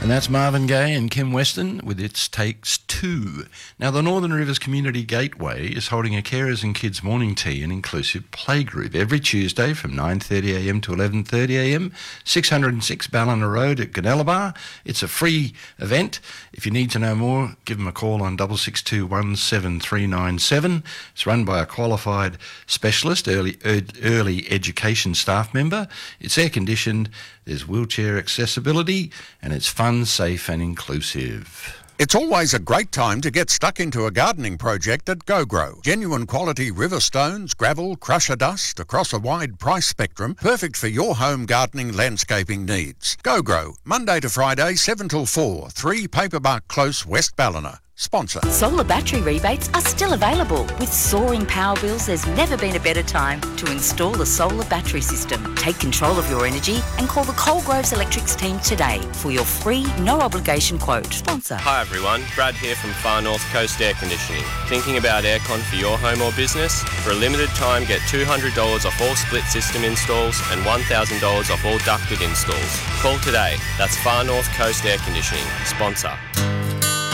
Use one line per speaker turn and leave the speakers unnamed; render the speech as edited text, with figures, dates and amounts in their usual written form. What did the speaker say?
And that's Marvin Gaye and Kim Weston with It Takes Two. Now, the Northern Rivers Community Gateway is holding a carers and kids morning tea and inclusive playgroup every Tuesday from 9:30am to 11:30am, 606 Ballina Road at Gunnellabar. It's a free event. If you need to know more, give them a call on 662 It's run by a qualified specialist, early education staff member. It's air-conditioned, there's wheelchair accessibility, and it's fun, safe and inclusive.
It's always a great time to get stuck into a gardening project at GoGrow. Genuine quality river stones, gravel, crusher dust across a wide price spectrum, perfect for your home gardening landscaping needs. GoGrow, Monday to Friday, 7 till 4, 3 Paperbark Close, West Ballina. Sponsor.
Solar battery rebates are still available. With soaring power bills, there's never been a better time to install a solar battery system. Take control of your energy and call the Coalgroves Electrics team today for your free, no-obligation quote. Sponsor.
Hi everyone, Brad here from Far North Coast Air Conditioning. Thinking about aircon for your home or business? For a limited time, get $200 off all split system installs and $1,000 off all ducted installs. Call today. That's Far North Coast Air Conditioning. Sponsor.